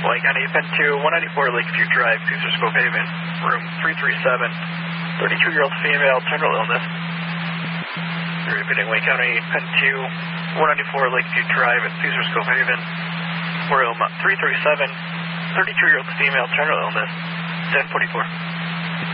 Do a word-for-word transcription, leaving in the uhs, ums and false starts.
Lake County, Pen two, one ninety-four Lakeview Drive, Caesar Scope Haven, room three three seven, thirty-two-year-old female, terminal illness. Repeating, Lake County, Pen two, one ninety-four Lakeview Drive at Caesar Scope Haven, room three three seven, thirty-two-year-old female, terminal illness, ten forty-four.